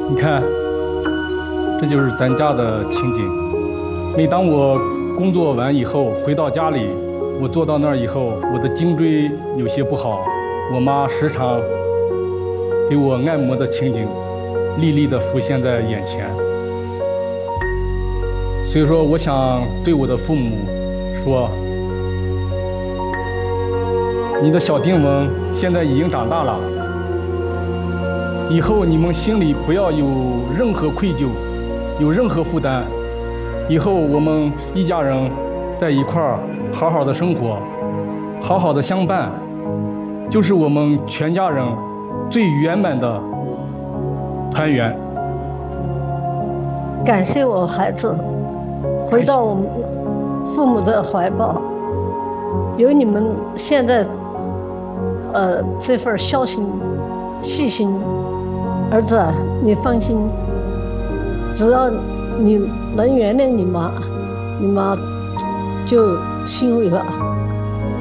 你看，这就是咱家的情景。每当我工作完以后回到家里，我坐到那儿以后，我的颈椎有些不好，我妈时常给我按摩的情景历历地浮现在眼前。所以说，我想对我的父母说，你的小丁文现在已经长大了，以后你们心里不要有任何愧疚，有任何负担。以后我们一家人在一块儿好好的生活，好好的相伴，就是我们全家人最圆满的团圆。 感谢我孩子回到我们父母的怀抱，有你们现在这份孝心细心，儿子啊，你放心，只要你能原谅你妈，你妈就欣慰了。